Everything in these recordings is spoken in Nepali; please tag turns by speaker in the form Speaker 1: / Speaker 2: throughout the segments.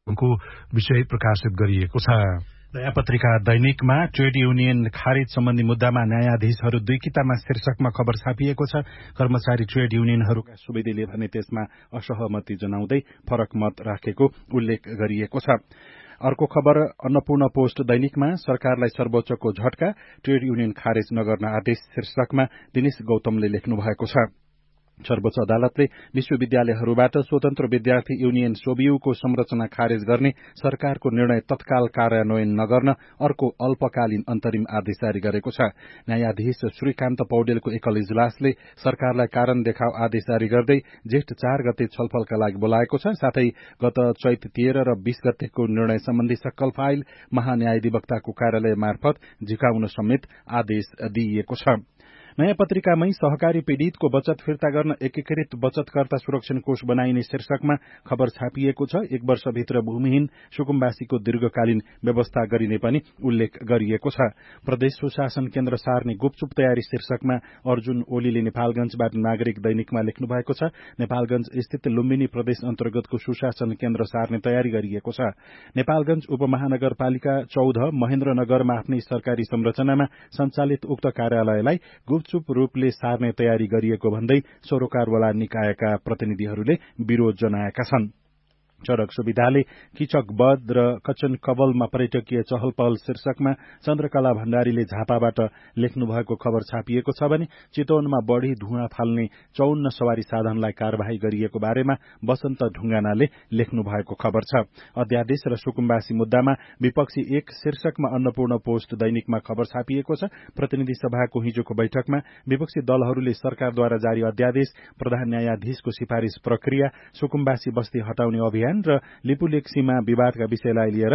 Speaker 1: को विषय प्रकाशित गरिएको छ। नयाँ पत्रिका दैनिकमा ट्रेड युनियन खारिज सम्बन्धी मुद्दामा न्यायाधीशहरू दुई किताबमा शीर्षकमा खबर छापिएको छ। कर्मचारी ट्रेड युनियनहरूका सुवेदीले भने त्यसमा असहमति जनाउँदै फरक मत राखेको उल्लेख गरिएको छ। अर्को खबर अन्नपूर्ण पोस्ट दैनिकमा सरकारलाई सर्वोच्चको झट्का, ट्रेड युनियन खारेज नगर्न आदेश शीर्षकमा दिनेश गौतमले लेख्नु भएको छ। सर्वोच्च अदालतले विश्वविद्यालयहरूबाट स्वतन्त्र विद्यार्थी युनियन सोबियुको संरचना खारेज गर्ने सरकारको निर्णय तत्काल कार्यान्वयन नगर्न अर्को अल्पकालीन अन्तरिम आदेश जारी गरेको छ। न्यायाधीश श्रीकान्त पौडेलको एकल इजलासले सरकारलाई कारण देखाउ आदेश जारी गर्दै जेठ 4 गते छलफलका लागि बोलाएको छ। साथै गत चैत 13 र 20 गतेको निर्णय सम्बन्धी सक्कल फाइल महान्यायाधिवक्ताको कार्यालय मार्फत झिकाउन समेत आदेश दिइएको छ। नयाँ पत्रिकामै सहकारी पीड़ितको बचत फिर्ता गर्न एकीकृत बचतकर्ता सुरक्षण कोष बनाइने शीर्षकमा खबर छापिएको छ। 1 वर्षभित्र भूमिहीन सुकुम्बासीको दीर्घकालीन व्यवस्था गरिने पनि उल्लेख गरिएको छ। प्रदेश सुशासन केन्द्र सार्ने गुपचुप तयारी शीर्षकमा अर्जुन ओलीले नेपालगंजबाट नागरिक दैनिकमा लेख्नु भएको छ। नेपालगंज स्थित लुम्बिनी प्रदेश अन्तर्गतको सुशासन केन्द्र सार्ने तयारी गरिएको छ। नेपालगंज उपमहानगरपालिका 14 महेन्द्रनगरमा आफ्नै सरकारी संरचनामा सञ्चालित उक्त कार्यालयलाई गुपचुप रूपले सार्ने तयारी गरिएको भन्दै सरोकारवाला निकायका प्रतिनिधिहरूले विरोध जनाएका छन्। सड़क सुविधाले किचक बध र कचन कवलमा पर्यटकीय चहल पहल शीर्षकमा चन्द्रकला भण्डारीले झापाबाट लेख्नु भएको खबर छापिएको छ भने चितवनमा बढ़ी धुवाँ फाल्ने 54 सवारी साधनलाई कार्यवाही गरिएको बारेमा वसन्त ढुङ्गानाले लेख्नु भएको खबर छ। अध्यादेश र सुकुम्बासी मुद्दामा विपक्षी 1 शीर्षकमा अन्नपूर्ण पोस्ट दैनिकमा खबर छापिएको छ। प्रतिनिधि सभाको हिजोको बैठकमा विपक्षी दलहरूले सरकारद्वारा जारी अध्यादेश, प्रधान न्यायाधीशको सिफारिश प्रक्रिया, सुकुम्बासी बस्ती हटाउने अभियान र लिपुलेक सीमा विवादका विषयलाई लिएर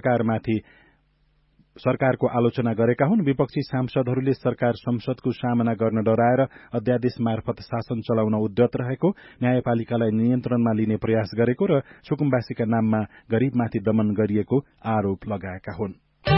Speaker 1: सरकारको आलोचना गरेका हुन्। विपक्षी सांसदहरूले सरकार संसदको सामना गर्न डराएर अध्यादेश मार्फत शासन चलाउन उद्यत रहेको, न्यायपालिकालाई नियन्त्रणमा लिने प्रयास गरेको र सुकुम्बासीका नाममा गरीबमाथि दमन गरिएको आरोप लगाएका हुन्।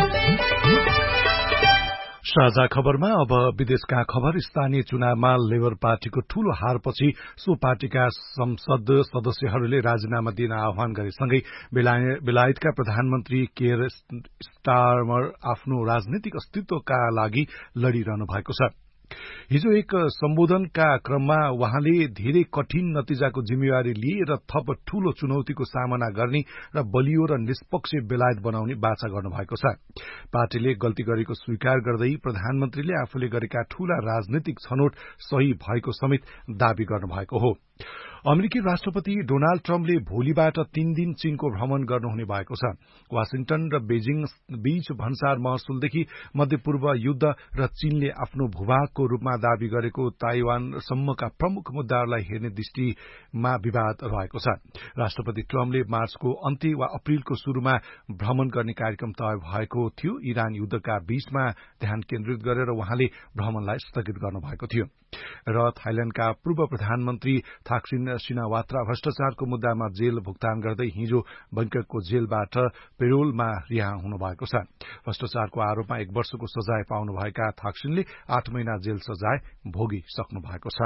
Speaker 1: साझा खबरमा अब विदेशका खबर। स्थानीय चुनावमा लेबर पार्टीको ठूलो हारपछि सो पार्टीका संसद सदस्यहरूले राजीनामा दिन आह्वान गरेसँगै बेलायतका प्रधानमन्त्री केयर स्टारमर आफ्नो राजनीतिक अस्तित्वका लागि लड़िरहनु भएको छ। हिजो एक सम्बोधनका क्रममा उहाँले धेरै कठिन नतिजाको जिम्मेवारी लिए र थप ठूलो चुनौतीको सामना गर्ने र बलियो र निष्पक्ष बेलायत बनाउने बाचा गर्नुभएको छ। पार्टीले गल्ती गरेको स्वीकार गर्दै प्रधानमन्त्रीले आफूले गरेका ठूला राजनीतिक छनौट सही भएको समेत दावी गर्नुभएको हो। अमेरिकी राष्ट्रपति डोनाल्ड ट्रम्पले भोलिबाट 3 दिन चीनको भ्रमण गर्नुहुने भएको छ। वाशिंगटन र बेजिङ बीच भन्सार महसुलदेखि मध्यपूर्व युद्ध र चीनले आफ्नो भूभागको रूपमा दावी गरेको ताइवानसम्मका प्रमुख मुद्दाहरूलाई हेर्ने दृष्टिमा विवाद रहेको छ। राष्ट्रपति ट्रम्पले मार्चको अन्त्य वा अप्रिलको शुरूमा भ्रमण गर्ने कार्यक्रम तय भएको थियो। इरान युद्धका बीचमा ध्यान केन्द्रित गरेर उहाँले भ्रमणलाई स्थगित गर्नुभएको थियो। र थाइल्याण्डका पूर्व प्रधानमन्त्री थाक्सिन सिनावात्रा भ्रष्टाचारको मुद्दामा जेल भुक्तान गर्दै हिजो बैंककको जेलबाट पेरोलमा रिहा हुनुभएको छ। भ्रष्टाचारको आरोपमा 1 वर्षको सजाय पाउनुभएका थाक्सिनले 8 महिना जेल सजाय भोगिसक्नु भएको छ।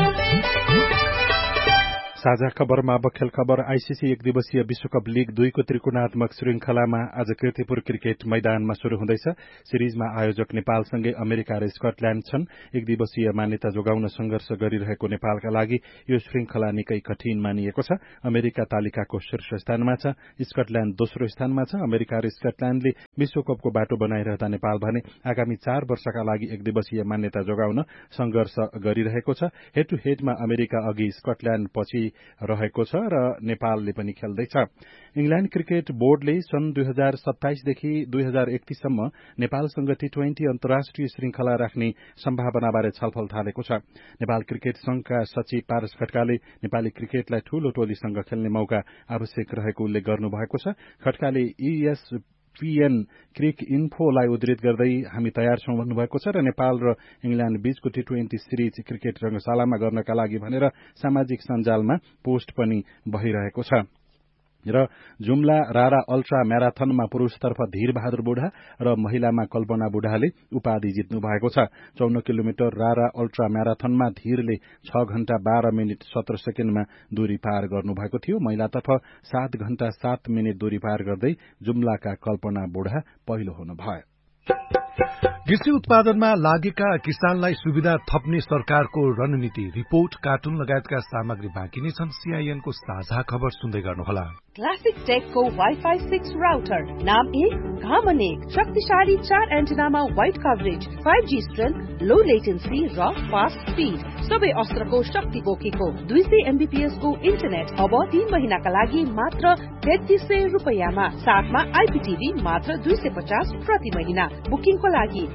Speaker 1: साझा खबरमा अब खेल खबर। आईसीसी 1 दिवसीय विश्वकप लीग 2 को त्रिकोणात्मक श्रृंखलामा आज कीर्तिपुर क्रिकेट मैदानमा शुरू हुँदैछ। सिरिजमा आयोजक नेपालसँगै अमेरिका र स्कटल्याण्ड छन्। 1 दिवसीय मान्यता जोगाउन संघर्ष गरिरहेको नेपालका लागि यो श्रृंखला निकै कठिन मानिएको छ। अमेरिका तालिकाको शीर्ष स्थानमा छ, स्कटल्याण्ड दोस्रो स्थानमा छ। अमेरिका र स्कटल्याण्डले विश्वकपको बाटो बनाइरहँदा नेपाल भने आगामी 4 वर्षका लागि 1 दिवसीय मान्यता जोगाउन संघर्ष गरिरहेको छ। हेड टु हेडमा अमेरिका अघि, स्कटल्याण्ड पछि रहेको छ र नेपालले पनि खेल्दैछ। इंग्ल्याण्ड क्रिकेट बोर्डले सन् 2027 देखि 2031 सम्म नेपालसँग T20 अन्तर्राष्ट्रिय श्रृंखला राख्ने सम्भावनाबारे छलफल थालेको छ। नेपाल क्रिकेट संघका सचिव पारस खड्काले नेपाली क्रिकेटलाई ठूलो टोलीसँग खेल्ने मौका आवश्यक रहेको उल्लेख गर्नुभएको छ। खड्काले ESPN क्रिक इन्फोलाई उद्धृत गर्दै हामी तयार छौं भन्नुभएको छ र नेपाल र इंग्ल्याण्ड बीचको T20 सिरिज क्रिकेट रंगशालामा गर्नका लागि भनेर सामाजिक सञ्जालमा पोस्ट पनि भइरहेको छ। र जुम्ला रारा अल्ट्रा म्याराथनमा पुरूषतर्फ धीर बहादुर बुढा र महिलामा कल्पना बुढाले उपाधि जित्नु भएको छ। 54 किलोमिटर रारा अल्ट्रा म्याराथनमा धीरले 6 घण्टा 12 मिनट 17 सेकेण्डमा दूरी पार गर्नुभएको थियो। महिलातर्फ 7 घण्टा 7 मिनट दूरी पार गर्दै जुम्लाका कल्पना बुढा पहिलो हुनुभयो।
Speaker 2: कृषि उत्पादनमा लागेका किसानलाई सुविधा थप्ने सरकारको रणनीति, रिपोर्ट, कार्टुन लगायतका सामग्री बाँकी नै छन्। सीआईएनको साझा खबर सुन्दै गर्नुहोला।
Speaker 3: क्लासिक टेकको वाइफाई 6 राउटर, नाम 1, घामन 1, शक्तिशाली 4 एन्टेनामा वाइड कभरेज, 5G स्ट्रेन्थ, लो लेटेन्सी र फास्ट स्पिड, सबै अस्त्रको शक्ति बोकेको 200 MBPS को इन्टरनेट अब 3 महिनाका लागि मात्र 3300 रुपैयाँमा, साथमा आइपीटीभी मात्र 250 प्रति महिना। बुकिङको लागि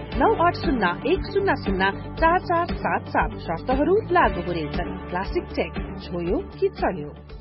Speaker 3: 9801004477 शर्तहरू लागू हुनेछन्। क्लासिक टेक, छोयो कि चल्यो।